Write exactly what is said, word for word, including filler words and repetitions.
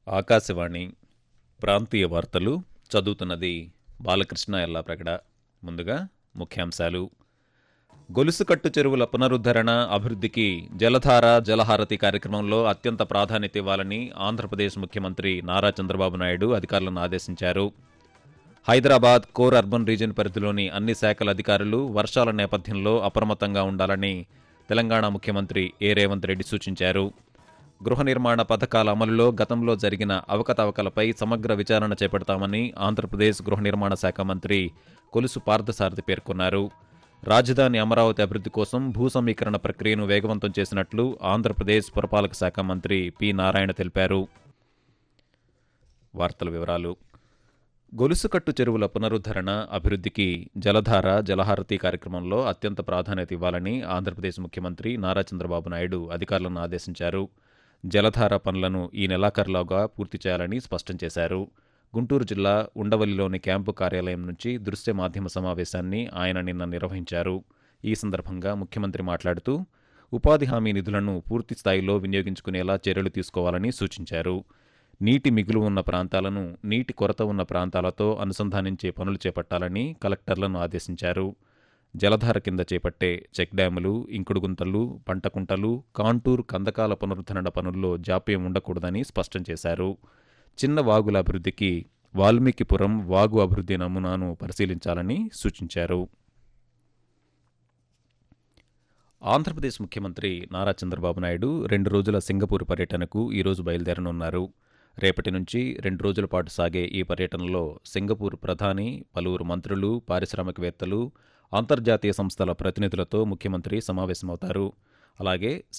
ఆకాశవాణి ప్రాంతీయ వార్తలు చదువుతున్నది బాలకృష్ణ ఎల్లాప్రగడ. ముందుగా ముఖ్యాంశాలు. గొలుసుకట్టు చెరువుల పునరుద్ధరణ అభివృద్ధికి జలధార జలహారతి కార్యక్రమంలో అత్యంత ప్రాధాన్యత ఇవ్వాలని ఆంధ్రప్రదేశ్ ముఖ్యమంత్రి నారా చంద్రబాబు నాయుడు అధికారులను ఆదేశించారు. హైదరాబాద్ కోర్ అర్బన్ రీజియన్ పరిధిలోని అన్ని శాఖల అధికారులు వర్షాల నేపథ్యంలో అప్రమత్తంగా ఉండాలని తెలంగాణ ముఖ్యమంత్రి ఏ రేవంత్ రెడ్డి సూచించారు. గృహ నిర్మాణ పథకాల అమలులో గతంలో జరిగిన అవకతవకలపై సమగ్ర విచారణ చేపడతామని ఆంధ్రప్రదేశ్ గృహ నిర్మాణ శాఖ మంత్రి కొలుసు పార్థసారథి పేర్కొన్నారు. రాజధాని అమరావతి అభివృద్ధి కోసం భూ సమీకరణ ప్రక్రియను వేగవంతం చేసినట్లు ఆంధ్రప్రదేశ్ పురపాలక శాఖ మంత్రి పి నారాయణ తెలిపారు. వార్తల వివరాలు. గొలుసుకట్టు చెరువుల పునరుద్ధరణ అభివృద్ధికి జలధార జలహారతి కార్యక్రమంలో అత్యంత ప్రాధాన్యత ఇవ్వాలని ఆంధ్రప్రదేశ్ ముఖ్యమంత్రి నారా చంద్రబాబు నాయుడు అధికారులను ఆదేశించారు. జలధార పనులను ఈ నెలాఖరులోగా పూర్తి చేయాలని స్పష్టం చేశారు. గుంటూరు జిల్లా ఉండవల్లిలోని క్యాంపు కార్యాలయం నుంచి దృశ్య మాధ్యమ సమావేశాన్ని ఆయన నిన్న నిర్వహించారు. ఈ సందర్భంగా ముఖ్యమంత్రి మాట్లాడుతూ ఉపాధి హామీ నిధులను పూర్తి స్థాయిలో వినియోగించుకునేలా చర్యలు తీసుకోవాలని సూచించారు. నీటి మిగులు ఉన్న ప్రాంతాలను నీటి కొరత ఉన్న ప్రాంతాలతో అనుసంధానించే పనులు చేపట్టాలని కలెక్టర్లను ఆదేశించారు. జలధార కింద చేపట్టే చెక్ డ్యాములు, ఇంకుడు గుంతలు, పంటకుంటలు, కాంటూర్ కందకాల పునరుద్ధరణ పనుల్లో జాప్యం ఉండకూడదని స్పష్టం చేశారు. చిన్న వాగుల అభివృద్ధికి వాల్మీకిపురం వాగు అభివృద్ధి నమూనాను పరిశీలించాలని సూచించారు. ఆంధ్రప్రదేశ్ ముఖ్యమంత్రి నారా చంద్రబాబు నాయుడు రెండు రోజుల సింగపూర్ పర్యటనకు ఈరోజు బయలుదేరనున్నారు. రేపటి నుంచి రెండు రోజుల పాటు సాగే ఈ పర్యటనలో సింగపూర్ ప్రధాని, పలువురు మంత్రులు, పారిశ్రామికవేత్తలు, అంతర్జాతీయ సంస్థల ప్రతినిధులతో ముఖ్యమంత్రి సమావేశమవుతారు. అలాగే